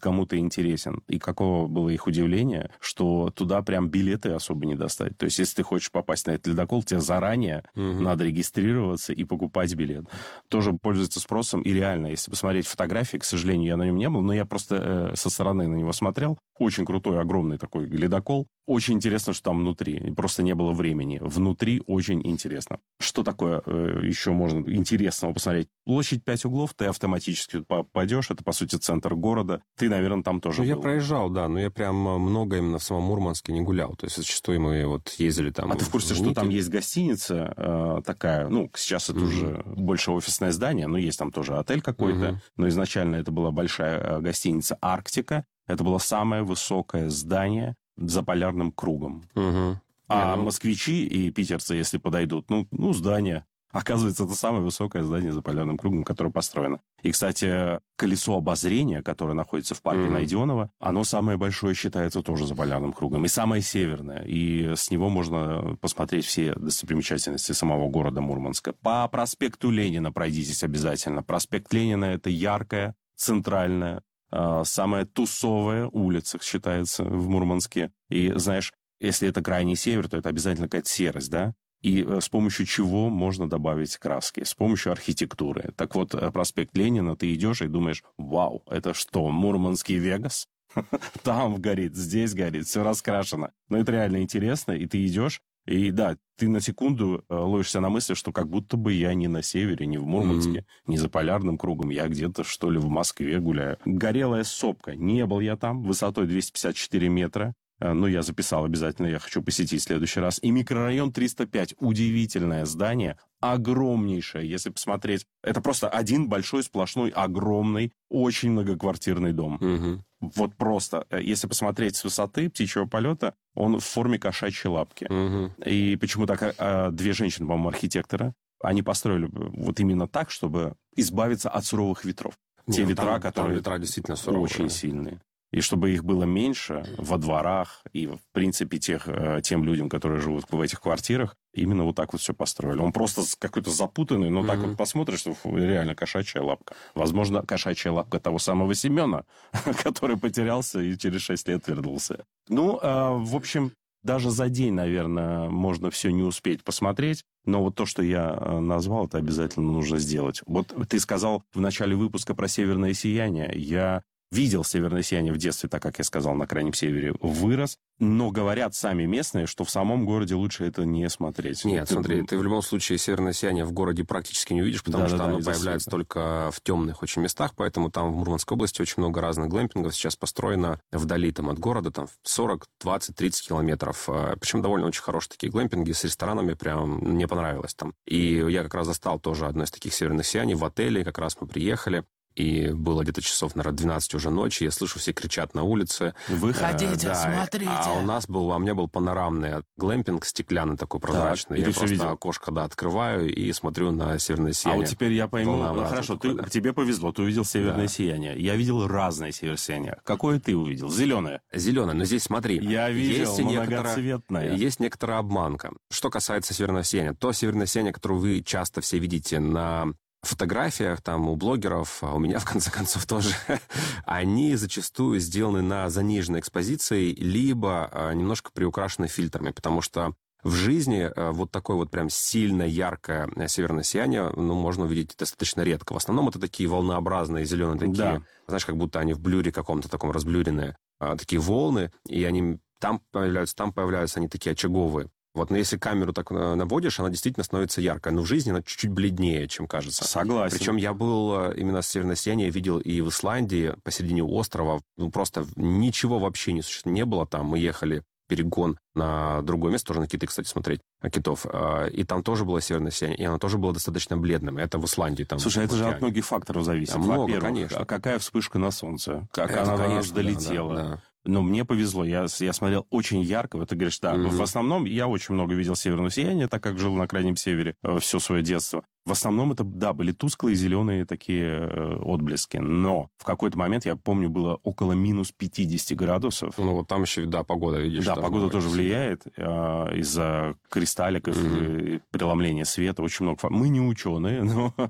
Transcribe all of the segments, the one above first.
кому-то интересен. И каково было их удивление, что туда прям билеты особо не достать. То есть, если ты хочешь попасть на этот ледокол, тебе заранее надо регистрироваться и покупать билет. Тоже пользуется спросом. И реально, если посмотреть фотографии, к сожалению, я на нем не был, но я просто со стороны на него смотрел. Очень крутой, огромный такой ледокол. Очень интересно, что там внутри. Просто не было времени. Внутри очень интересно. Что такое еще можно интересного посмотреть? Площадь 5 углов, ты автоматически попадешь. Это, по сути, центр города. Ты, наверное, там тоже был. Я проезжал, да, но я прям много именно в самом Мурманске не гулял. То есть, зачастую мы вот ездили там... А ты в курсе, что там есть гостиница такая? Ну, сейчас это уже больше офисное здание, но есть там тоже отель какой-то. Но изначально это была большая гостиница «Арктика». Это было самое высокое здание за полярным кругом. А москвичи и питерцы, если подойдут, здание. Оказывается, это самое высокое здание за полярным кругом, которое построено. И, кстати, колесо обозрения, которое находится в парке Найденова, оно самое большое считается тоже за полярным кругом. И самое северное. И с него можно посмотреть все достопримечательности самого города Мурманска. По проспекту Ленина пройдитесь обязательно. Проспект Ленина – это яркая, центральная, самая тусовая улица, считается, в Мурманске. И, знаешь, если это крайний север, то это обязательно какая-то серость, да? И с помощью чего можно добавить краски? С помощью архитектуры. Так вот, проспект Ленина, ты идешь и думаешь, вау, это что, Мурманский Вегас? Там горит, здесь горит, все раскрашено. Но это реально интересно, и ты идешь, и да, ты на секунду ловишься на мысли, что как будто бы я не на севере, не в Мурманске, не за полярным кругом, я где-то, что ли, в Москве гуляю. Горелая сопка. Не был я там, высотой 254 метра. Ну, я записал обязательно, я хочу посетить в следующий раз. И микрорайон 305. Удивительное здание, огромнейшее. Если посмотреть, это просто один большой, сплошной, огромный, очень многоквартирный дом. Вот просто. Если посмотреть с высоты птичьего полета, он в форме кошачьей лапки. И почему так? Две женщины, по-моему, архитектора, они построили вот именно так, чтобы избавиться от суровых ветров. Те ветра, которые там ветра действительно суровые. Очень сильные. И чтобы их было меньше во дворах и, в принципе, тем людям, которые живут в этих квартирах, именно вот так вот все построили. Он просто какой-то запутанный, но так вот посмотришь, что реально кошачья лапка. Возможно, кошачья лапка того самого Семена, который потерялся и через 6 лет вернулся. В общем, даже за день, наверное, можно все не успеть посмотреть. Но вот то, что я назвал, это обязательно нужно сделать. Вот ты сказал в начале выпуска про северное сияние. Я видел северное сияние в детстве, так как я сказал, на Крайнем Севере вырос. Но говорят сами местные, что в самом городе лучше это не смотреть. Нет, смотри, ты в любом случае северное сияние в городе практически не увидишь, потому что оно появляется только в темных очень местах, поэтому там в Мурманской области очень много разных глэмпингов сейчас построено вдали там, от города, там 40, 20, 30 километров. Причем довольно очень хорошие такие глэмпинги с ресторанами, прям мне понравилось там. И я как раз застал тоже одно из таких северных сияний в отеле, как раз мы приехали. И было где-то часов, наверное, 12 уже ночи. Я слышу, все кричат на улице. Выходите, смотрите. А у меня был панорамный глэмпинг стеклянный такой прозрачный. Так, я просто окошко открываю и смотрю на северное сияние. А вот теперь я пойму. Хорошо, тебе повезло, ты увидел северное сияние. Я видел разные северные сияния. Какое ты увидел? Зеленое. Зеленое, но здесь смотри. Я видел многоцветное. Есть некоторая обманка. Что касается северного сияния, то северное сияние, которое вы часто все видите на фотографиях там у блогеров, а у меня, в конце концов, тоже, они зачастую сделаны на заниженной экспозиции, либо немножко приукрашены фильтрами, потому что в жизни вот такое вот прям сильно яркое северное сияние, можно увидеть достаточно редко. В основном это такие волнообразные, зеленые такие, знаешь, как будто они в блюре каком-то таком разблюренные, такие волны, и они там появляются они такие очаговые. Вот, но если камеру так наводишь, она действительно становится яркой. Но в жизни она чуть-чуть бледнее, чем кажется. Согласен. Причем я был именно с северное сияние, видел и в Исландии, посередине острова. Просто ничего вообще не было там. Мы ехали перегон на другое место, тоже на киты, кстати, смотреть, китов. И там тоже было северное сияние, и оно тоже было достаточно бледным. Это в Исландии. Там, слушай, это же от многих факторов зависит. Много, конечно. А какая вспышка на солнце? Как она до нас долетела? Да. Но мне повезло, я смотрел очень ярко, вот ты говоришь, да, в основном я очень много видел северного сияния, так как жил на Крайнем Севере все свое детство. В основном это, да, были тусклые зеленые такие отблески. Но в какой-то момент, я помню, было около минус 50 градусов. Ну, вот там еще, да, погода, видишь. Да, погода тоже влияет из-за кристалликов и преломления света. Очень много. Мы не ученые,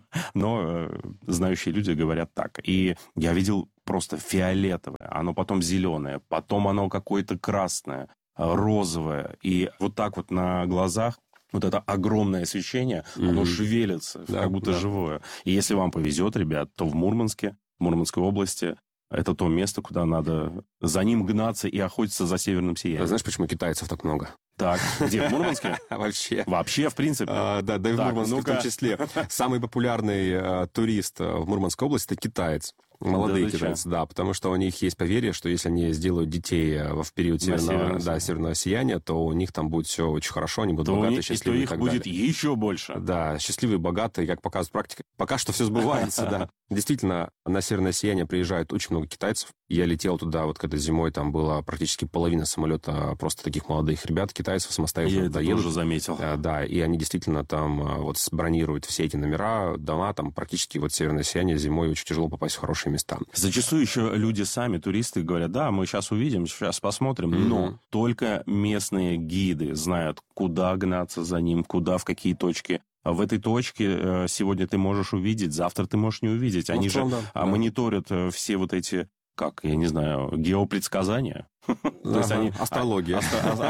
но знающие люди говорят так. И я видел просто фиолетовое, оно потом зеленое, потом оно какое-то красное, розовое. И вот так вот на глазах вот это огромное освещение, оно шевелится, да, как будто живое. И если вам повезет, ребят, то в Мурманске, в Мурманской области, это то место, куда надо за ним гнаться и охотиться за северным сиянием. А знаешь, почему китайцев так много? Так, где, в Мурманске? Вообще. Вообще, в принципе. Да и в Мурманске в том числе. Самый популярный турист в Мурманской области – это китаец. Молодые китайцы, да, потому что у них есть поверье, что если они сделают детей в период северного сияния, то у них там будет все очень хорошо, они будут богаты, счастливы и так далее. И то их будет еще больше. Да, счастливые, богатые, как показывает практика. Пока что все сбывается, да. Действительно, на северное сияние приезжает очень много китайцев. Я летел туда, вот когда зимой, там была практически половина самолета просто таких молодых ребят, китайцев, самостоятельно доедут. Я это тоже заметил. Да, и они действительно там вот бронируют все эти номера, дома, там практически вот северное сияние зимой очень тяжело попасть в хорошие места. Зачастую еще люди сами, туристы, говорят, да, мы сейчас увидим, сейчас посмотрим, но только местные гиды знают, куда гнаться за ним, куда, в какие точки. В этой точке сегодня ты можешь увидеть, завтра ты можешь не увидеть. Они же мониторят все вот эти, как, я не знаю, геопредсказания. То есть они... Астрология.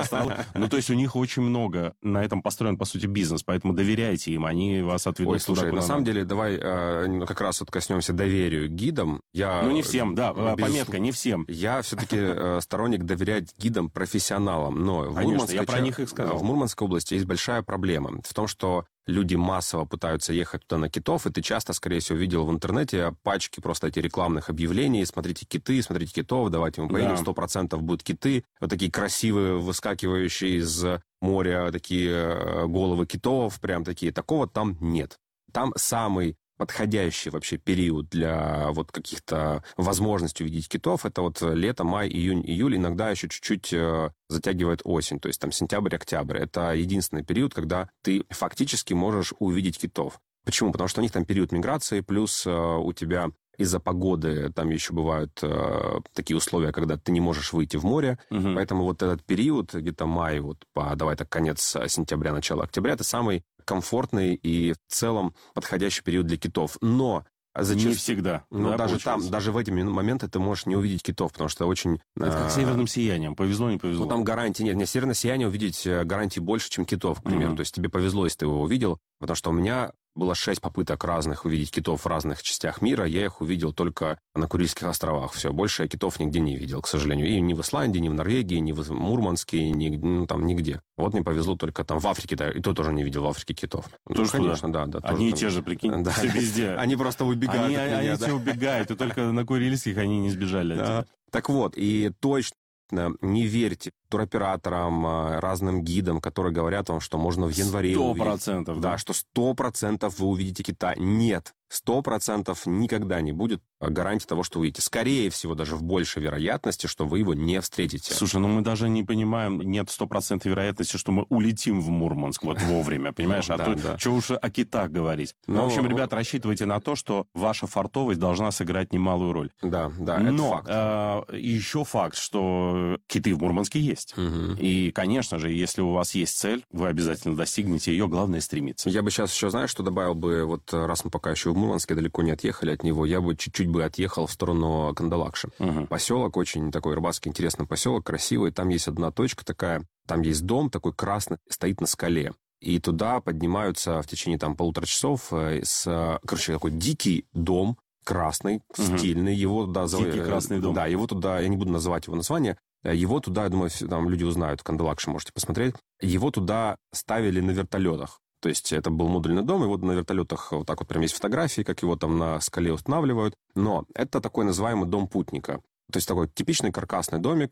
Ну, то есть у них очень много. На этом построен, по сути, бизнес. Поэтому доверяйте им, они вас отведут. Ой, слушай, на самом деле, давай как раз вот коснемся доверию гидам. Ну, не всем, да, пометка, не всем. Я все-таки сторонник доверять гидам, профессионалам. Но конечно, я про них и сказал. В Мурманской области есть большая проблема в том, что люди массово пытаются ехать туда на китов, и ты часто, скорее всего, видел в интернете пачки просто эти рекламных объявлений. Смотрите киты, смотрите китов, давайте мы поедем, 100% будут киты. Вот такие красивые, выскакивающие из моря, такие головы китов, прям такие. Такого там нет. Там самый подходящий вообще период для вот каких-то возможностей увидеть китов, это вот лето, май, июнь, июль, иногда еще чуть-чуть затягивает осень, то есть там сентябрь, октябрь. Это единственный период, когда ты фактически можешь увидеть китов. Почему? Потому что у них там период миграции, плюс у тебя из-за погоды там еще бывают такие условия, когда ты не можешь выйти в море. Поэтому вот этот период, где-то май, вот давай так, конец сентября, начало октября, это самый комфортный и в целом подходящий период для китов. Но не всегда. Ну, да, даже там, даже в эти моменты ты можешь не увидеть китов, потому что очень... Это как северным сиянием. Повезло, не повезло. Ну, там гарантии нет. Мне северное сияние увидеть гарантии больше, чем китов, к примеру. То есть тебе повезло, если ты его увидел. Потому что у меня было 6 попыток разных увидеть китов в разных частях мира. Я их увидел только на Курильских островах. Все, больше я китов нигде не видел, к сожалению. И ни в Исландии, ни в Норвегии, ни в Мурманске, там нигде. Вот мне повезло только там в Африке, да, и то тоже не видел в Африке китов. Тоже, ну, конечно, да. Они и те же, прикинь, да. все везде. Они просто убегают. Они все убегают, и только на Курильских они не сбежали от тебя. Так вот, и точно не верьте туроператорам, разным гидам, которые говорят вам, что можно в январе 100%, увидеть. Да, что 100% вы увидите кита. Нет, 100% никогда не будет гарантии того, что увидите. Скорее всего, даже в большей вероятности, что вы его не встретите. Слушай, ну мы даже не понимаем, нет 100% вероятности, что мы улетим в Мурманск вот вовремя, понимаешь? А то что уж о китах говорить. В общем, ребята, рассчитывайте на то, что ваша фартовость должна сыграть немалую роль. Да, это факт. Но еще факт, что киты в Мурманске есть. И, конечно же, если у вас есть цель, вы обязательно достигнете ее, главное стремиться. Я бы сейчас еще, знаешь, что добавил бы, вот раз мы пока еще в Мурманске далеко не отъехали от него, я бы чуть-чуть бы отъехал в сторону Кандалакши. Поселок очень такой рыбацкий, интересный поселок, красивый. Там есть одна точка такая, там есть дом такой красный, стоит на скале. И туда поднимаются в течение там 1,5 часов короче, такой дикий дом, красный, стильный. Его туда... Дикий красный дом. Да, его туда, я не буду называть его название, его туда, я думаю, там люди узнают, Кандалакши можете посмотреть. Его туда ставили на вертолетах. То есть это был модульный дом, и вот на вертолетах вот так вот прям есть фотографии, как его там на скале устанавливают. Но это такой называемый дом путника. То есть такой типичный каркасный домик,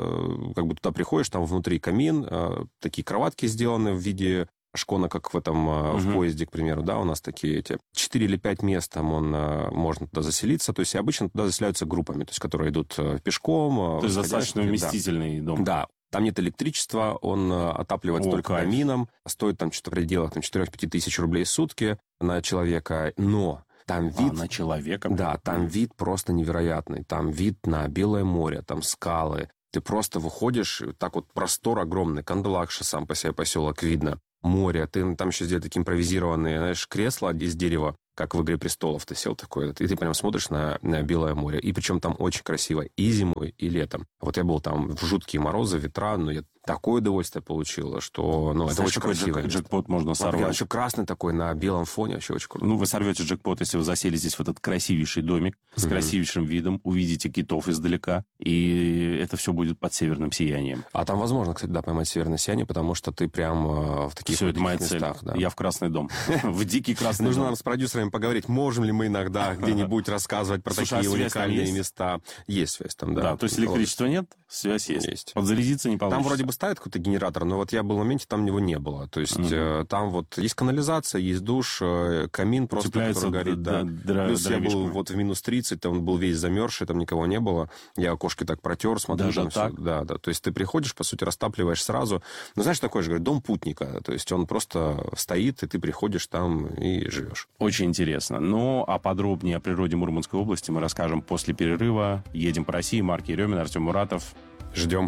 как бы туда приходишь, там внутри камин, такие кроватки сделаны в виде шкона, как в этом, в поезде, к примеру, да, у нас такие эти 4 или 5 мест, там можно туда заселиться, то есть обычно туда заселяются группами, то есть которые идут пешком. То есть достаточно вместительный дом. Да. Там нет электричества, он отапливается только камином, стоит там что-то в пределах 4-5 тысяч рублей в сутки на человека, но там вид... на человека? Да, там вид просто невероятный. Там вид на Белое море, там скалы. Ты просто выходишь, так вот простор огромный, Кандалакша сам по себе поселок видно, море. Ты там еще сделали такие импровизированные, знаешь, кресла из дерева, как в «Игре престолов» ты сел такой, и ты прям смотришь на Белое море. И причем там очень красиво и зимой, и летом. Вот я был там в жуткие морозы, ветра, но я такое удовольствие получил, что, это очень красиво. Джекпот можно сорвать. Еще красный такой на белом фоне, вообще очень круто. Вы сорвете джекпот, если вы засели здесь в этот красивейший домик с красивейшим видом, увидите китов издалека, и это все будет под северным сиянием. А там возможно, кстати, поймать северное сияние, потому что ты прям в таких местах. Да. Я в Красный дом. В дикий Красный дом. Нужно нам с продюсерами поговорить, можем ли мы иногда где-нибудь рассказывать про такие уникальные места. Есть связь там, да. Да, то есть электричества нет, связь есть. Подзарядиться не получится. Там вроде бы ставят какой-то генератор, но вот я был в моменте, там него не было. То есть там вот есть канализация, есть душ, камин просто, который горит. Плюс я был вот в минус 30, он был весь замерзший, там никого не было. Я окошки так протер, смотрю. Даже так? Все. Да. То есть ты приходишь, по сути, растапливаешь сразу. Ну, знаешь, такой же, говорит, дом путника. То есть он просто стоит, и ты приходишь там и живешь. Очень интересно. Ну, а подробнее о природе Мурманской области мы расскажем после перерыва. Едем по России. Марк Еремин, Артем Муратов. Ждем.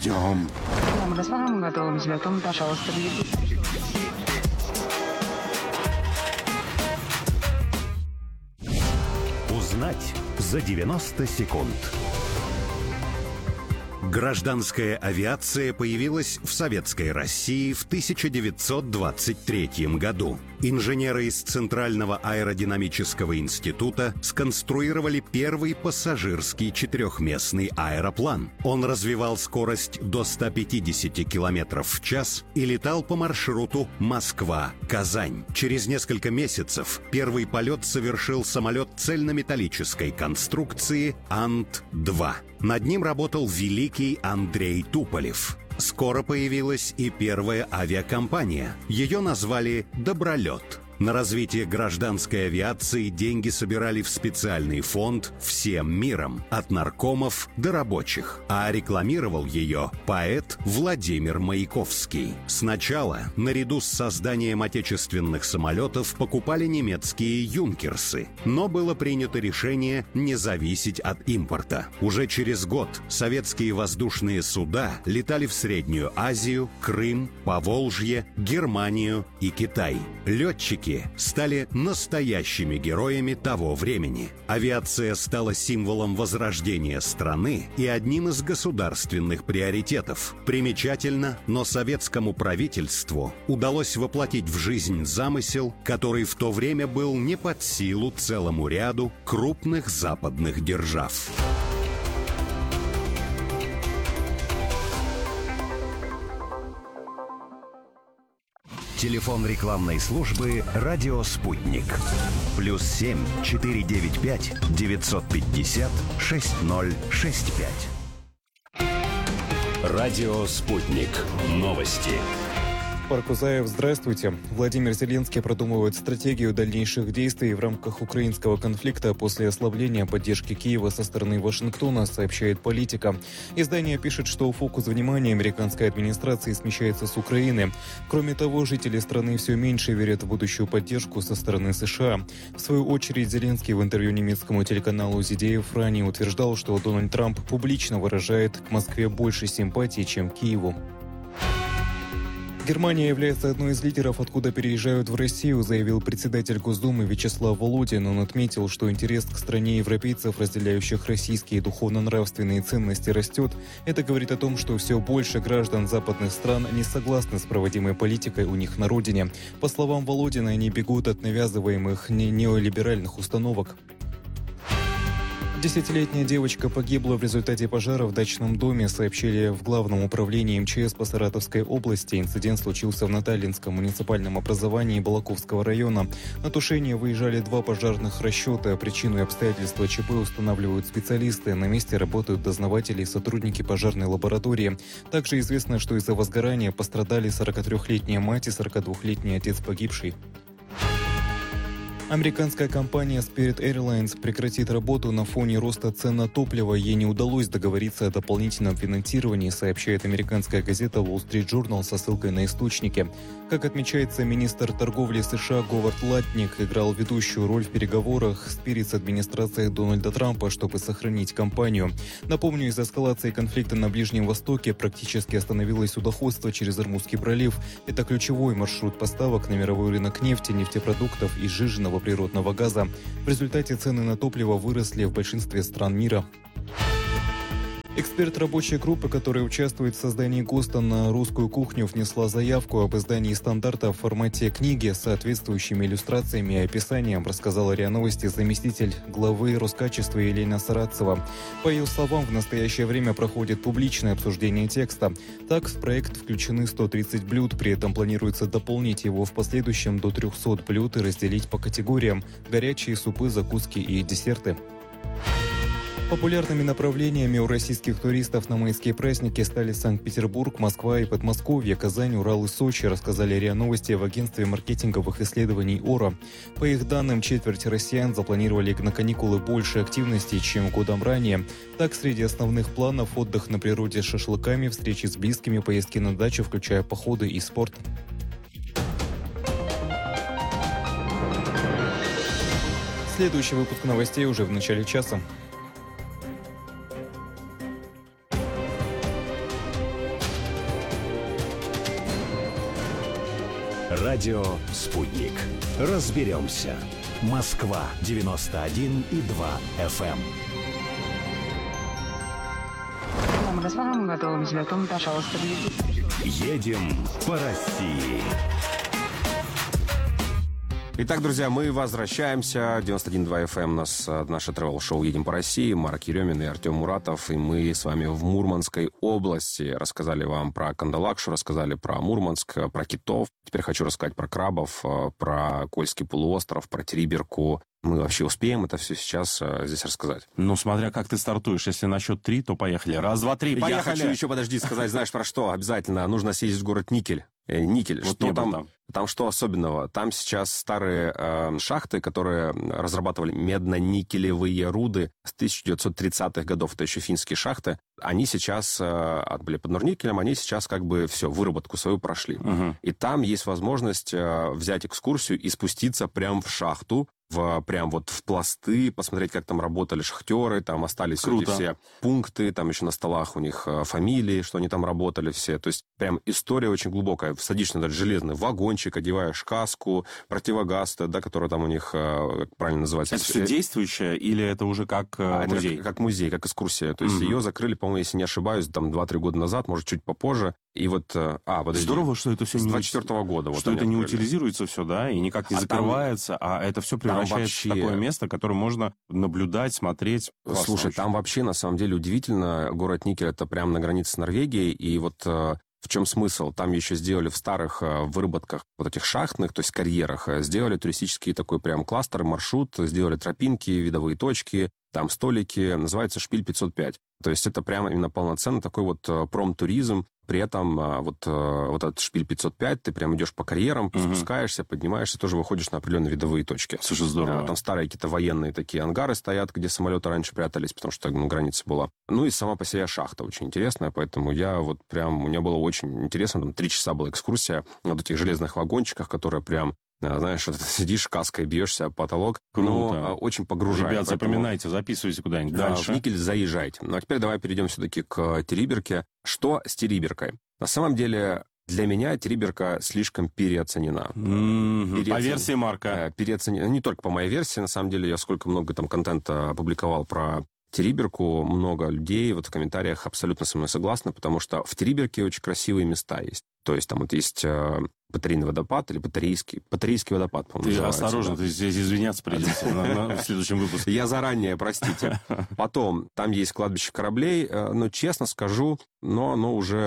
Пожалуйста, Узнать за 90 секунд. Гражданская авиация появилась в Советской России в 1923 году. Инженеры из Центрального аэродинамического института сконструировали первый пассажирский четырехместный аэроплан. Он развивал скорость до 150 км в час и летал по маршруту Москва-Казань. Через несколько месяцев первый полет совершил самолет цельнометаллической конструкции Ан-2. Над ним работал великий Андрей Туполев. Скоро появилась и первая авиакомпания. Ее назвали «Добролет». На развитие гражданской авиации деньги собирали в специальный фонд всем миром, от наркомов до рабочих. А рекламировал ее поэт Владимир Маяковский. Сначала, наряду с созданием отечественных самолетов, покупали немецкие «Юнкерсы». Но было принято решение не зависеть от импорта. Уже через год советские воздушные суда летали в Среднюю Азию, Крым, Поволжье, Германию и Китай. Летчики стали настоящими героями того времени. Авиация стала символом возрождения страны и одним из государственных приоритетов. Примечательно, но советскому правительству удалось воплотить в жизнь замысел, который в то время был не под силу целому ряду крупных западных держав. Телефон рекламной службы «Радио Спутник». +7 495 950 6065. Радио Спутник. Новости. Паркузаев, здравствуйте. Владимир Зеленский продумывает стратегию дальнейших действий в рамках украинского конфликта после ослабления поддержки Киева со стороны Вашингтона, сообщает «Политика». Издание пишет, что фокус внимания американской администрации смещается с Украины. Кроме того, жители страны все меньше верят в будущую поддержку со стороны США. В свою очередь, Зеленский в интервью немецкому телеканалу ZDF ранее утверждал, что Дональд Трамп публично выражает к Москве больше симпатий, чем к Киеву. Германия является одной из лидеров, откуда переезжают в Россию, заявил председатель Госдумы Вячеслав Володин. Он отметил, что интерес к стране европейцев, разделяющих российские духовно-нравственные ценности, растет. Это говорит о том, что все больше граждан западных стран не согласны с проводимой политикой у них на родине. По словам Володина, они бегут от навязываемых неолиберальных установок. 10-летняя девочка погибла в результате пожара в дачном доме, сообщили в Главном управлении МЧС по Саратовской области. Инцидент случился в Наталинском муниципальном образовании Балаковского района. На тушение выезжали 2 пожарных расчета. Причину и обстоятельства ЧП устанавливают специалисты. На месте работают дознаватели и сотрудники пожарной лаборатории. Также известно, что из-за возгорания пострадали 43-летняя мать и 42-летний отец погибшей. Американская компания Spirit Airlines прекратит работу на фоне роста цен на топливо. Ей не удалось договориться о дополнительном финансировании, сообщает американская газета Wall Street Journal со ссылкой на источники. Как отмечается, министр торговли США Говард Латник играл ведущую роль в переговорах Spirit с администрацией Дональда Трампа, чтобы сохранить компанию. Напомню, из-за эскалации конфликта на Ближнем Востоке практически остановилось судоходство через Ормузский пролив. Это ключевой маршрут поставок на мировой рынок нефти, нефтепродуктов и сжиженного природного газа. В результате цены на топливо выросли в большинстве стран мира. Эксперт рабочей группы, которая участвует в создании ГОСТа на русскую кухню, внесла заявку об издании стандарта в формате книги с соответствующими иллюстрациями и описанием, рассказала РИА Новости заместитель главы Роскачества Елена Сарацева. По ее словам, в настоящее время проходит публичное обсуждение текста. Так, в проект включены 130 блюд, при этом планируется дополнить его в последующем до 300 блюд и разделить по категориям – горячие, супы, закуски и десерты. Популярными направлениями у российских туристов на майские праздники стали Санкт-Петербург, Москва и Подмосковье, Казань, Урал и Сочи, рассказали РИА Новости в агентстве маркетинговых исследований ОРА. По их данным, четверть россиян запланировали на каникулы больше активностей, чем годом ранее. Так, среди основных планов отдых на природе с шашлыками, встречи с близкими, поездки на дачу, включая походы и спорт. Следующий выпуск новостей уже в начале часа. Радио «Спутник». Разберемся. Москва, 91,2 FM. Едем по России. Итак, друзья, мы возвращаемся. 91.2 FM у нас наше тревел-шоу «Едем по России». Марк Еремин и Артем Муратов. И мы с вами в Мурманской области. Рассказали вам про Кандалакшу, рассказали про Мурманск, про китов. Теперь хочу рассказать про крабов, про Кольский полуостров, про Териберку. Мы вообще успеем это все сейчас здесь рассказать? Ну, смотря как ты стартуешь. Если на счет 3, то поехали. Раз, два, три, поехали! Я хочу еще, подожди, сказать, знаешь, про что? Обязательно нужно съездить в город Никель. Никель. Вот что там что особенного? Там сейчас старые шахты, которые разрабатывали медно-никелевые руды с 1930-х годов. Это еще финские шахты. Они сейчас были под Норникелем, они сейчас как бы все, выработку свою прошли. Угу. И там есть возможность взять экскурсию и спуститься прямо в шахту, прям вот в пласты, посмотреть, как там работали шахтеры, там остались эти все пункты, там еще на столах у них фамилии, что они там работали все. То есть прям история очень глубокая. Садишься на этот железный вагончик, одеваешь каску, противогаз, да, который там у них, как правильно называется. Это все действующее или это уже как музей? Это как музей, как экскурсия. То есть ее закрыли, по-моему, если не ошибаюсь, там 2-3 года назад, может, чуть попозже. И вот... подожди. Здорово, что это все с 24-го года. Что это не утилизируется все, да, и никак не закрывается, а это все превращается в такое место, которое можно наблюдать, смотреть. Классно. Слушай, очень. Там вообще, на самом деле, удивительно. Город Никель — это прямо на границе с Норвегией, и вот... В чем смысл? Там еще сделали в старых выработках вот этих шахтных, то есть карьерах, сделали туристический такой прям кластер, маршрут, сделали тропинки, видовые точки, там столики, называется «Шпиль 505». То есть это прямо именно полноценный такой вот промтуризм. При этом вот этот «Шпиль 505», ты прям идешь по карьерам, спускаешься, поднимаешься, тоже выходишь на определенные видовые точки. Слушай, здорово. Там старые какие-то военные такие ангары стоят, где самолеты раньше прятались, потому что граница была. Ну и сама по себе шахта очень интересная, поэтому я вот прям... Мне было очень интересно, там 3 часа была экскурсия на вот этих железных вагончиках, которые прям... Знаешь, вот ты сидишь, каской бьешься об потолок, но очень погружает. Ребят, запоминайте, записывайте куда-нибудь дальше. В Никель заезжайте. Ну, а теперь давай перейдем все-таки к Териберке. Что с Териберкой? На самом деле, для меня Териберка слишком переоценена. По версии Марка. Переоценена. Не только по моей версии, на самом деле, я сколько много там контента опубликовал про Териберку, много людей вот в комментариях абсолютно со мной согласны, потому что в Териберке очень красивые места есть. То есть там вот есть батарейный водопад или батарейский водопад, по-моему, Ты осторожно, да? Ты здесь извиняться придется в следующем выпуске. Я заранее, простите. Потом там есть кладбище кораблей, но, честно скажу, но оно уже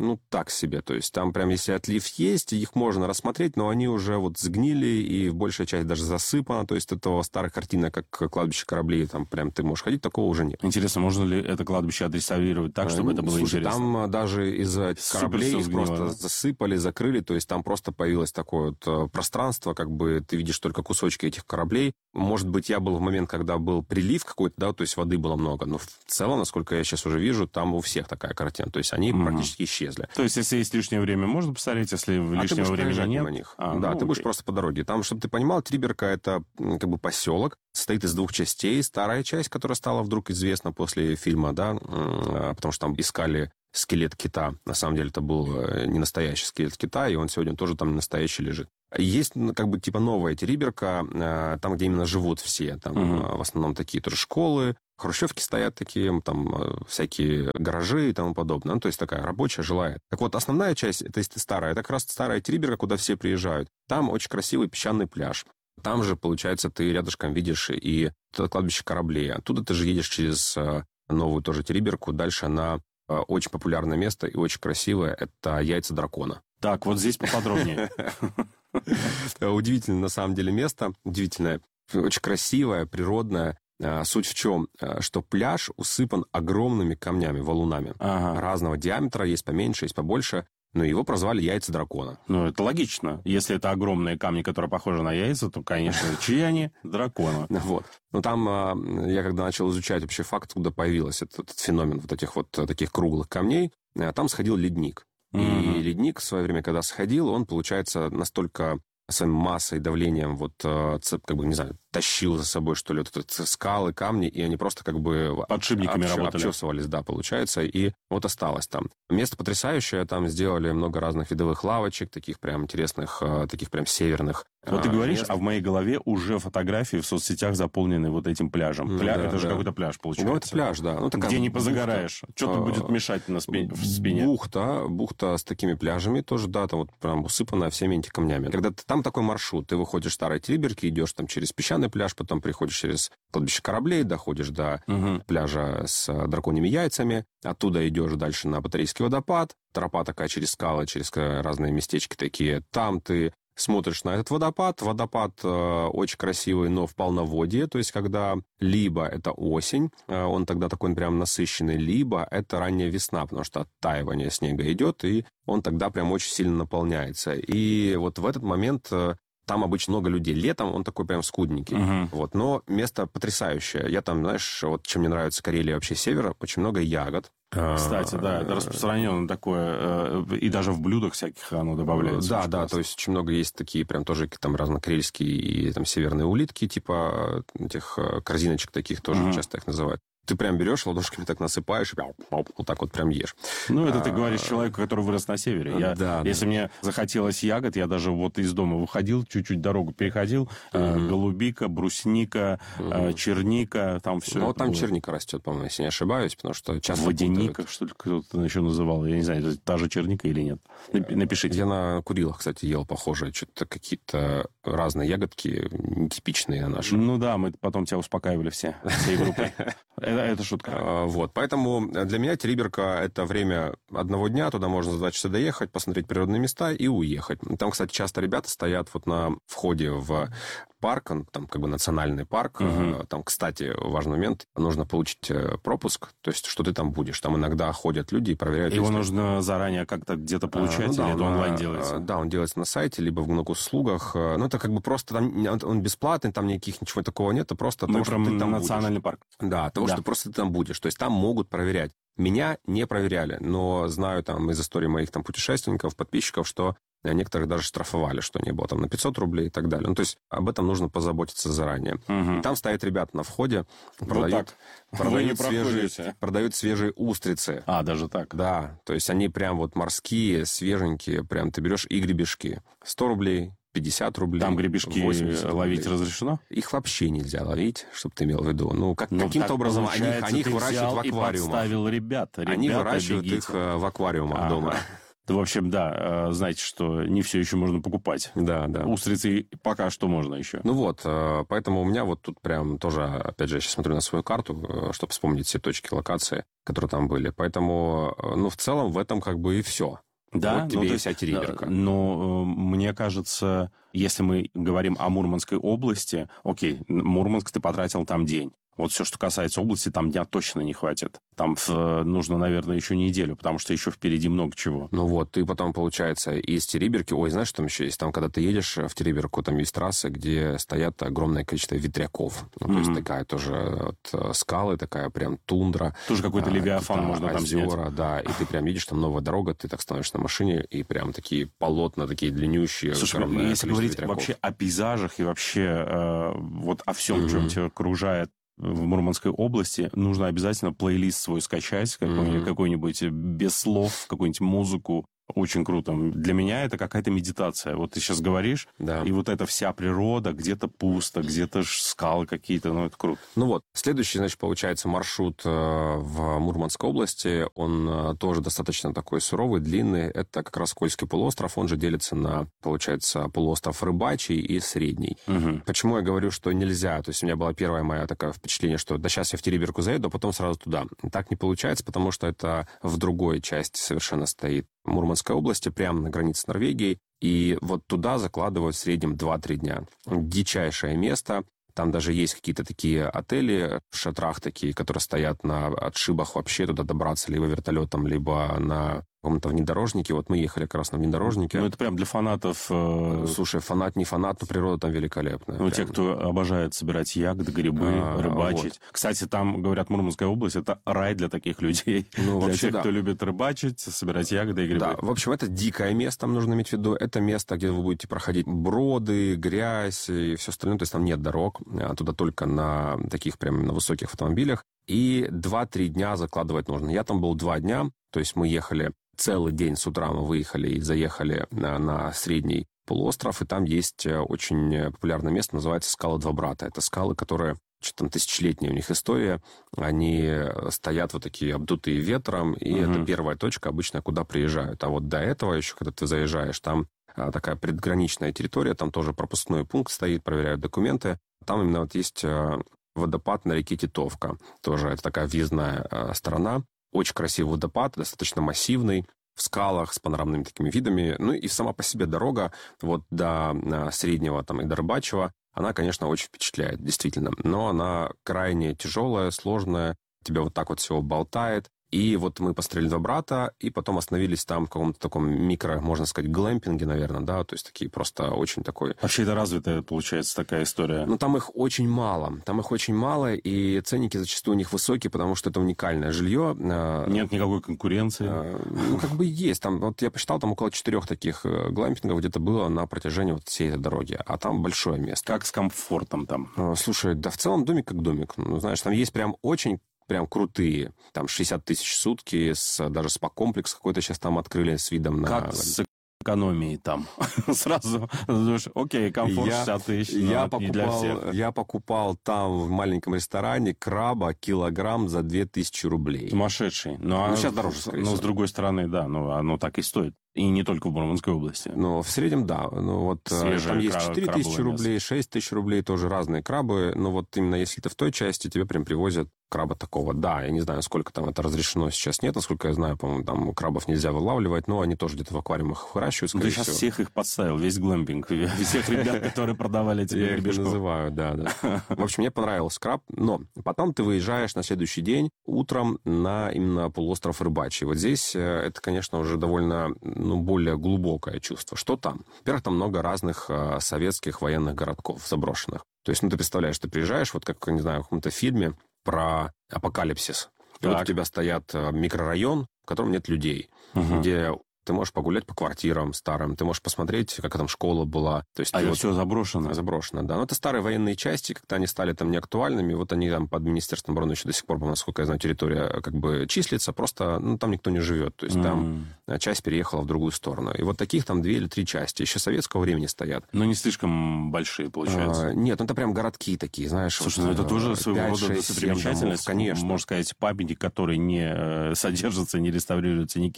ну, так себе. То есть там прям, если отлив есть, их можно рассмотреть, но они уже вот сгнили, и большая часть даже засыпана. То есть этого старой картины, как кладбище кораблей, там прям ты можешь ходить, такого уже нет. Интересно, можно ли это кладбище отреставрировать так, чтобы это было интересно? Там даже из-за кораблей их просто засыпали, закрыли, то есть там просто появилось такое вот пространство, как бы ты видишь только кусочки этих кораблей. Может быть, я был в момент, когда был прилив какой-то, да, то есть воды было много, но в целом, насколько я сейчас уже вижу, там у всех такая картина, то есть они практически исчезли. То есть, если есть лишнее время, можно посмотреть, если лишнего времени нет? Них. Ты будешь просто по дороге. Там, чтобы ты понимал, Триберка — это как бы поселок, состоит из 2 частей. Старая часть, которая стала вдруг известна после фильма, да, потому что там искали скелет кита. На самом деле это был не настоящий скелет кита, и он сегодня тоже там не настоящий лежит. Есть как бы типа новая Териберка, там, где именно живут все. Там в основном такие тоже школы, хрущевки стоят такие, там всякие гаражи и тому подобное. Ну, то есть такая рабочая, жилая. Так вот, основная часть, это старая, это как раз старая Териберка, куда все приезжают. Там очень красивый песчаный пляж. Там же, получается, ты рядышком видишь и кладбище кораблей. Оттуда ты же едешь через новую тоже Териберку дальше на очень популярное место и очень красивое. Это яйца дракона. Так, вот здесь поподробнее. Удивительное, на самом деле, место. Удивительное. Очень красивое, природное. Суть в чем? Что пляж усыпан огромными камнями, валунами. Разного диаметра. Есть поменьше, есть побольше. Но его прозвали яйца дракона. Ну, это логично. Если это огромные камни, которые похожи на яйца, то, конечно, чьи они? Дракона. Вот. Но там я когда начал изучать вообще факт, откуда появился этот феномен вот этих вот таких круглых камней, там сходил ледник. И ледник в свое время, когда сходил, он, получается, настолько своей массой, давлением, вот, как бы, не знаю, тащил за собой, что ли, вот эти скалы, камни, и они просто как бы подшипниками работали. Обчесывались, да, получается, и вот осталось там. Место потрясающее, там сделали много разных видовых лавочек, таких прям интересных, таких прям северных. Вот ты говоришь, мест. А в моей голове уже фотографии в соцсетях заполнены вот этим пляжем. Это же какой-то пляж, получается. Ну, это пляж, да. Ну, где не позагораешь. Что-то будет мешать в спине. Бухта с такими пляжами тоже, да, там вот прям усыпанная всеми этими камнями. Когда там такой маршрут, ты выходишь в Старой Териберки, идешь там через песчаный пляж, потом приходишь через кладбище кораблей, доходишь до пляжа с драконьими яйцами, оттуда идешь дальше на Батарейский водопад, тропа такая через скалы, через разные местечки такие. Там ты смотришь на этот водопад. Водопад очень красивый, но в полноводье. То есть, когда либо это осень, он тогда такой прям насыщенный, либо это ранняя весна, потому что оттаивание снега идет, и он тогда прям очень сильно наполняется. И вот в этот момент там обычно много людей. Летом он такой прям скудненький. Вот. Но место потрясающее. Я там, знаешь, вот чем мне нравится Карелия вообще севера, очень много ягод. Кстати, да, это распространено такое, и даже в блюдах всяких оно добавляется. Да, то есть очень много есть такие прям тоже там разнокарельские и там северные улитки, типа этих корзиночек таких тоже часто их называют. Ты прям берешь, ладошками так насыпаешь, и вот так вот прям ешь. Ну, это ты говоришь человеку, который вырос на севере. Если мне захотелось ягод, я даже вот из дома выходил, чуть-чуть дорогу переходил, голубика, брусника, черника, там все. Ну, вот там черника растет, по-моему, если не ошибаюсь, потому что часто... Водяника, что ли, кто-то еще называл. Я не знаю, это та же черника или нет. Напишите. Я на Курилах, кстати, ел похожие, что-то какие-то разные ягодки, нетипичные на наши. Ну да, мы потом тебя успокаивали всей группой. Это шутка. Вот, поэтому для меня Териберка — это время одного дня, туда можно за 2 часа доехать, посмотреть природные места и уехать. Там, кстати, часто ребята стоят вот на входе в парк, там как бы национальный парк. Там, кстати, важный момент, нужно получить пропуск, то есть, что ты там будешь. Там иногда ходят люди и проверяют. Его нужно заранее как-то где-то получать, или это онлайн делается? Да, он делается на сайте, либо в госуслугах. Ну, это как бы просто, там, он бесплатный, там никаких ничего такого нет, это просто того, что ты там национальный будешь. Парк. Да, того, что просто ты там будешь. То есть, там могут проверять. Меня не проверяли, но знаю там из истории моих там путешественников, подписчиков, что некоторых даже штрафовали, что не было там на 500 рублей и так далее. Ну, то есть об этом нужно позаботиться заранее. И там стоят ребята на входе, продают свежие устрицы. Даже так? Да, то есть они прям вот морские, свеженькие, прям ты берешь и гребешки. 100 рублей, 50 рублей. Там гребешки ловить разрешено? Их вообще нельзя ловить, чтобы ты имел в виду. Ну, каким-то образом они их выращивают в аквариумах. Подставил ребят. Они выращивают их в аквариумах дома. В общем, да, знаете, что не все еще можно покупать. Да, да. Устрицы пока что можно еще. Ну вот, поэтому у меня вот тут прям тоже, опять же, я сейчас смотрю на свою карту, чтобы вспомнить все точки локации, которые там были. Поэтому, ну, в целом, в этом как бы и все. Да, вот тебе и вся Териберка. Но мне кажется, если мы говорим о Мурманской области, окей, Мурманск ты потратил там день. Вот все, что касается области, там дня точно не хватит. Там нужно, наверное, еще неделю, потому что еще впереди много чего. Ну вот, ты потом, получается, из Териберки... Ой, знаешь, что там еще есть? Там, когда ты едешь в Териберку, там есть трассы, где стоят огромное количество ветряков. Ну, то есть такая тоже вот, скалы, такая прям тундра. Тоже какой-то левиафан можно там снять. Да, и ты прям видишь, там новая дорога, ты так становишься на машине, и прям такие полотна, такие длиннющие. Слушай, если говорить вообще о пейзажах и вообще вот о всем, чем тебя окружает в Мурманской области, нужно обязательно плейлист свой скачать, какой-нибудь без слов, какую-нибудь музыку. Очень круто. Для меня это какая-то медитация. Вот ты сейчас говоришь, да. И вот эта вся природа, где-то пусто, где-то скалы какие-то, ну, это круто. Ну вот, следующий, значит, получается, маршрут в Мурманской области, он тоже достаточно такой суровый, длинный. Это как раз Кольский полуостров, он же делится на, получается, полуостров Рыбачий и Средний. Почему я говорю, что нельзя? То есть у меня была первая моя такое впечатление, что да сейчас я в Териберку заеду, а потом сразу туда. Так не получается, потому что это в другой части совершенно стоит Мурманской области, прямо на границе с Норвегией, и вот туда закладывают в среднем 2-3 дня. Дичайшее место. Там даже есть какие-то такие отели в шатрах такие, которые стоят на отшибах вообще туда добраться либо вертолетом, либо на каком-то внедорожнике. Вот мы ехали как раз на внедорожнике. Ну, это прям для фанатов... Слушай, фанат, не фанат, но природа там великолепная. Ну, те, кто обожает собирать ягоды, грибы, рыбачить. Вот. Кстати, там, говорят, Мурманская область — это рай для таких людей. Ну, для тех, кто любит рыбачить, собирать ягоды и грибы. Да, в общем, это дикое место, нужно иметь в виду. Это место, где вы будете проходить броды, грязь и все остальное. То есть там нет дорог. Туда только на таких прям на высоких автомобилях. И 2-3 дня закладывать нужно. Я там был 2 дня. То есть мы ехали целый день, с утра мы выехали и заехали на Средний полуостров, и там есть очень популярное место, называется «Скалы Два Брата». Это скалы, которые, что-то там тысячелетняя у них история, они стоят вот такие обдутые ветром, и это первая точка обычно, куда приезжают. А вот до этого еще, когда ты заезжаешь, там такая предграничная территория, там тоже пропускной пункт стоит, проверяют документы. Там именно вот есть водопад на реке Титовка. Тоже это такая въездная сторона. Очень красивый водопад, достаточно массивный, в скалах, с панорамными такими видами. Ну и сама по себе дорога вот до Среднего там, и до Рыбачьего, она, конечно, очень впечатляет, действительно. Но она крайне тяжелая, сложная, тебя вот так вот всего болтает. И вот мы посмотрели «Два брата», и потом остановились там в каком-то таком микро, можно сказать, глэмпинге, наверное, да, то есть такие просто очень такой... Вообще это развитая, получается, такая история. Ну, там их очень мало, и ценники зачастую у них высокие, потому что это уникальное жилье. Нет никакой конкуренции. Ну, как бы есть. Там, вот я посчитал, там около 4 таких глэмпингов где-то было на протяжении вот всей этой дороги, а там большое место. Как с комфортом там? Слушай, да в целом домик как домик. Ну, знаешь, там есть прям крутые. Там 60 тысяч в сутки, даже спа-комплекс какой-то сейчас там открыли с видом на... Как с экономией там? Сразу думаешь, окей, комфорт 60 тысяч, для всех. Я покупал там в маленьком ресторане краба килограмм за 2000 рублей. Сумасшедший. Ну, сейчас дороже, скорее всего. Но с другой стороны, да, оно так и стоит. И не только в Мурманской области. Ну, в среднем, да. Ну, вот там есть 4 тысячи рублей, 6 тысяч рублей, тоже разные крабы. Но вот именно если ты в той части, тебе прям привозят краба такого. Да, я не знаю, сколько там это разрешено сейчас нет. Насколько я знаю, по-моему, там крабов нельзя вылавливать, но они тоже где-то в аквариумах выращивают. Ты сейчас всех их подставил, весь глэмпинг. Всех ребят, которые продавали тебе гребешков. Я их называю, да. В общем, мне понравился краб. Но потом ты выезжаешь на следующий день утром на именно полуостров Рыбачий. Вот здесь это, конечно, уже довольно... более глубокое чувство. Что там? Во-первых, там много разных советских военных городков заброшенных. То есть, ты представляешь, ты приезжаешь, вот как, не знаю, в каком-то фильме про апокалипсис. И вот у тебя стоят микрорайон, в котором нет людей, где ты можешь погулять по квартирам старым, ты можешь посмотреть, как там школа была. То есть, это все заброшено? Заброшено, да. Но это старые военные части, когда они стали там неактуальными, вот они там под Министерством обороны еще до сих пор, насколько я знаю, территория как бы числится, просто там никто не живет. То есть там часть переехала в другую сторону. И вот таких там 2 или 3 части. Еще советского времени стоят. Но не слишком большие, получается. Нет, это прям городки такие, знаешь. Слушай, это тоже своего рода достопримечательность. Конечно. Можно сказать, памятник, который не содержится, не реставрируется никем.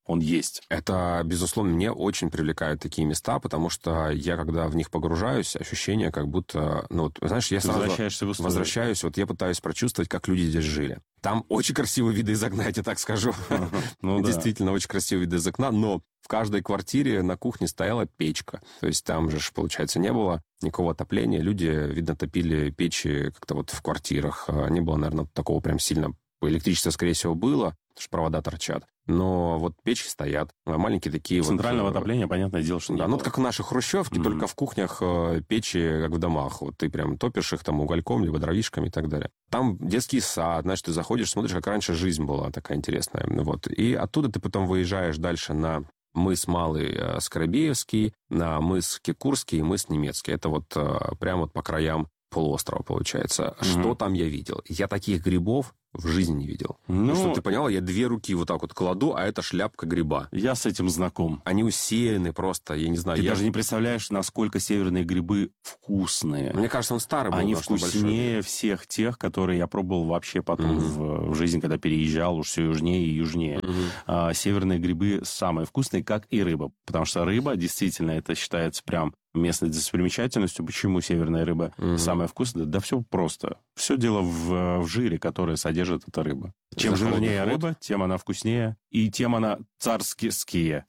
он есть. Это, безусловно, мне очень привлекают такие места, потому что я, когда в них погружаюсь, ощущение, как будто, ну, вот, знаешь, я сразу возвращаюсь, вот я пытаюсь прочувствовать, как люди здесь жили. Там очень красивые виды из окна, я тебе так скажу. Действительно, очень красивые виды из окна, но в каждой квартире на кухне стояла печка. То есть там же, получается, не было никакого отопления. Люди, видно, топили печи как-то вот в квартирах. Не было, наверное, такого прям сильно... Электричество, скорее всего, было, потому что провода торчат. Но вот печи стоят, маленькие такие... Центрального отопления, понятное дело, что да, ну, как в наших хрущевке, только в кухнях печи, как в домах. Вот ты прям топишь их там угольком, либо дровишками и так далее. Там детский сад, знаешь, ты заходишь, смотришь, как раньше жизнь была такая интересная. Вот. И оттуда ты потом выезжаешь дальше на мыс Малый Скоробеевский, на мыс Кикурский и мыс Немецкий. Это вот прямо вот по краям полуострова, получается. Что там я видел? Я таких грибов в жизни не видел. Ну, чтобы ты поняла, я 2 руки вот так вот кладу, а это шляпка гриба. Я с этим знаком. Они усеяны просто, я не знаю. Ты даже не представляешь, насколько северные грибы вкусные. Мне кажется, он старый был. Они вкуснее всех тех, которые я пробовал вообще потом в жизни, когда переезжал уж все южнее и южнее. Северные грибы самые вкусные, как и рыба. Потому что рыба, действительно, это считается прям местной достопримечательностью. Почему северная рыба самая вкусная? Да все просто. Все дело в жире, который содержит эта рыба. Чем жирнее рыба, тем она вкуснее. И тем она царские.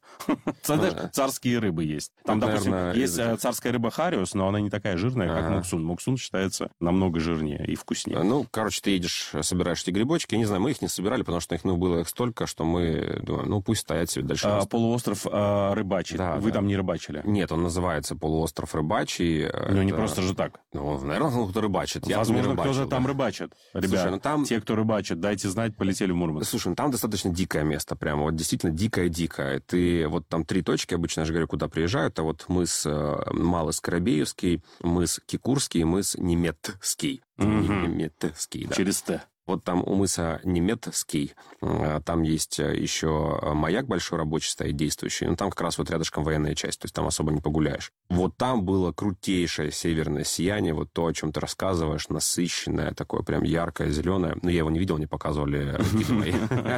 Царские рыбы есть. Там, допустим, есть царская рыба хариус, но она не такая жирная, как муксун. Муксун считается намного жирнее и вкуснее. Ну, короче, ты едешь, собираешь эти грибочки. Я не знаю, мы их не собирали, потому что было их столько, что мы думаем, ну, пусть стоят себе дальше. Полуостров Рыбачий. Вы там не рыбачили? Нет, он называется полуостров Рыбачий. Ну, не просто же так. Ну, наверное, кто-то рыбачит. Возможно, кто-то там рыбачит. Ребят, те, кто рыбачит, дайте знать, полетели в Мурманск. Слушай, ну там достаточно дикое место прямо. Вот действительно дикое-дикое. Ты вот там 3 точки, обычно я же говорю, куда приезжают. А вот мыс Малый Скоробеевский, мыс Кикурский, мыс Неметский. Неметский, да. Через Т. Вот там у мыса Неметский, там есть еще маяк большой рабочий стоит, действующий, но там как раз вот рядышком военная часть, то есть там особо не погуляешь. Вот там было крутейшее северное сияние, вот то, о чем ты рассказываешь, насыщенное, такое прям яркое, зеленое. Но я его не видел, не показывали гиды мои.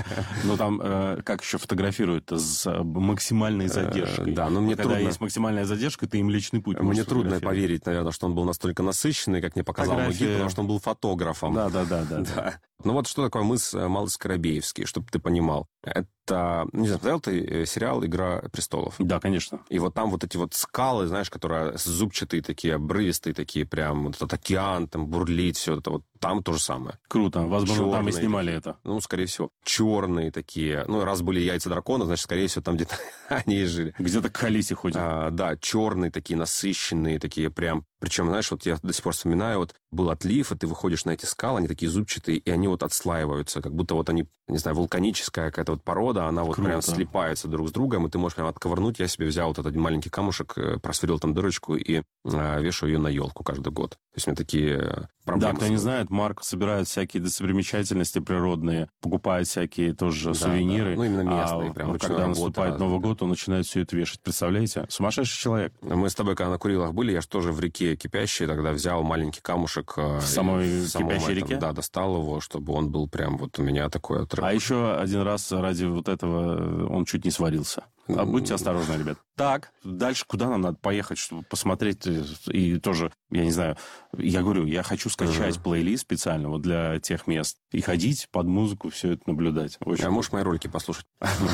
Ну там как еще фотографируют с максимальной задержкой. Да, но мне трудно. Когда есть максимальная задержка, ты им личный путь. Мне трудно поверить, наверное, что он был настолько насыщенный, как мне показал мой гид, потому что он был фотографом. Да. Ну вот что такое мыс Малый Скоробеевский, чтобы ты понимал. Это, не знаю, смотрел ты сериал «Игра престолов»? Да, конечно. И вот там вот эти вот скалы, знаешь, которые зубчатые такие, обрывистые такие, прям вот этот океан, там бурлит, все это вот, там то же самое. Круто. Возможно, там и снимали это. Ну, скорее всего. Черные такие. Ну, раз были яйца дракона, значит, скорее всего, там где-то они и жили. Где-то к Халисе ходят. Да, черные такие, насыщенные такие прям. Причем, знаешь, вот я до сих пор вспоминаю, вот был отлив, и ты выходишь на эти скалы, они такие зубчатые, и они вот отслаиваются, как будто вот они, не знаю, вулканическая какая-то вот порода, она вот прям слипается друг с другом, и ты можешь прям отковырнуть. Я себе взял вот этот маленький камушек, просверлил там дырочку и вешаю ее на елку каждый год. То есть у меня такие проблемы. Да, кто не знает, Марк собирает всякие достопримечательности природные, покупает всякие тоже сувениры. Да. Ну, именно местные. Прям когда наступает Новый год, он начинает все это вешать. Представляете? Сумасшедший человек. Мы с тобой, когда на Курилах были, я же тоже в реке кипящей тогда взял маленький камушек. В самой кипящей реке? Да, достал его, чтобы он был прям вот у меня такой отрыв. А еще один раз ради вот этого он чуть не сварился. Будьте осторожны, ребят. Так, дальше куда нам надо поехать, чтобы посмотреть? И тоже, я не знаю, я говорю, я хочу скачать плейлист специально вот для тех мест и ходить под музыку, все это наблюдать. А можешь мои ролики послушать?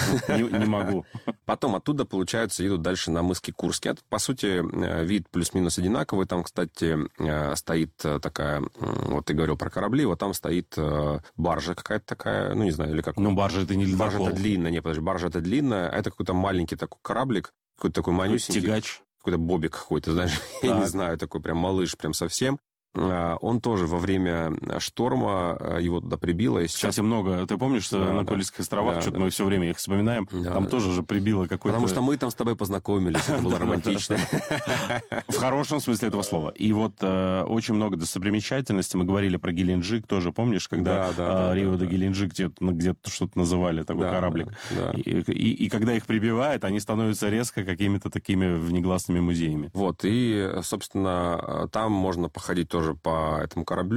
Не могу. Потом оттуда, получается, едут дальше на мыс Кикурский. Это, по сути, вид плюс-минус одинаковый. Там, кстати, стоит такая, вот ты говорил про корабли, вот там стоит баржа какая-то такая, ну, не знаю, или как. Ну, баржа это не ледокол. Баржа это длинная, не, подожди, баржа это длинная, а это какой-то маленький такой кораблик, какой-то такой манюсенький. Тягач. Какой-то бобик какой-то, знаешь, я не знаю, такой прям малыш, прям совсем. Он тоже во время шторма его туда прибило. И сейчас... Кстати, много. Ты помнишь, что на Курильских островах, что-то мы все время их вспоминаем, там тоже же прибило какой-то... Потому что мы там с тобой познакомились, это было романтично. В хорошем смысле этого слова. И вот очень много достопримечательностей. Мы говорили про Геленджик тоже, помнишь, когда Рио де Геленджик где-то что-то называли, такой кораблик. И когда их прибивает, они становятся резко какими-то такими внегласными музеями. Вот, и, собственно, там можно походить тоже по этому кораблю,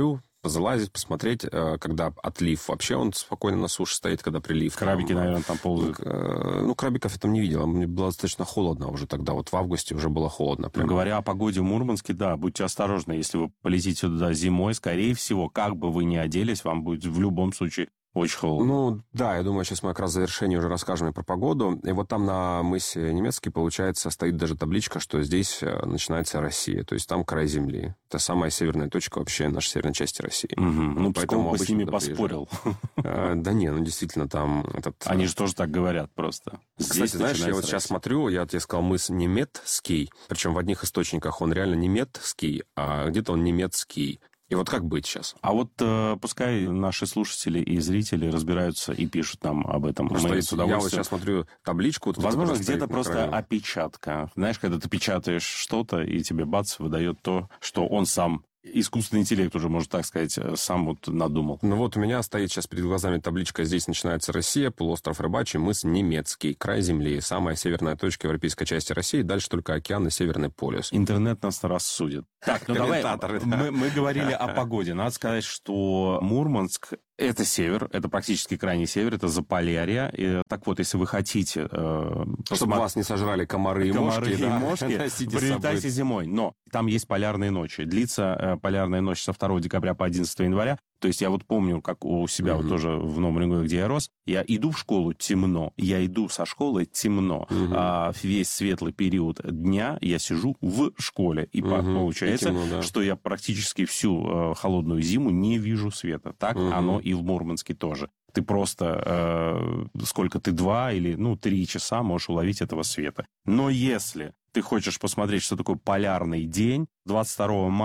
залазить, посмотреть, когда отлив. Вообще он спокойно на суше стоит, когда прилив. Крабики, там, наверное, там ползают. Крабиков я там не видел. Мне было достаточно холодно уже тогда. Вот в августе уже было холодно. Прям. Говоря о погоде в Мурманске, да, будьте осторожны. Если вы полетите туда зимой, скорее всего, как бы вы ни оделись, вам будет в любом случае очень холодно. Ну, да, я думаю, сейчас мы как раз в завершении уже расскажем и про погоду. И вот там на мысе Немецкий, получается, стоит даже табличка, что здесь начинается Россия. То есть там край земли. Это самая северная точка вообще нашей северной части России. Угу. Ну, поэтому Псков бы с ними туда поспорил. Да не, ну действительно там... Они же тоже так говорят просто. Кстати, знаешь, я вот сейчас смотрю, я тебе сказал мыс Немецкий, причем в одних источниках он реально немецкий, а где-то он немецкий. И вот как быть сейчас? А вот пускай наши слушатели и зрители разбираются и пишут нам об этом. Я вот сейчас смотрю табличку. Вот возможно, где-то просто опечатка. Знаешь, когда ты печатаешь что-то, и тебе бац, выдает то, что он сам... Искусственный интеллект уже, можно так сказать, сам вот надумал. Ну вот у меня стоит сейчас перед глазами табличка. Здесь начинается Россия, полуостров Рыбачий, мыс Немецкий, край земли, самая северная точка европейской части России, дальше только океан и Северный полюс. Интернет нас рассудит. Так, ну давай, мы говорили о погоде. Надо сказать, что Мурманск — это север, это практически крайний север, это Заполярье. И, так вот, если вы хотите... Чтобы вас не сожрали комары и мошки, прилетайте зимой. Но там есть полярные ночи. Длится полярная ночь со 2 декабря по 11 января. То есть я вот помню, как у себя вот тоже в Новом Уренгое, где я рос, я иду в школу темно, я иду со школы темно. А весь светлый период дня я сижу в школе. И получается, и темно, что я практически всю холодную зиму не вижу света. Так оно и в Мурманске тоже. Ты просто, сколько ты, 2 или 3 часа можешь уловить этого света. Но если ты хочешь посмотреть, что такое полярный день, 22 марта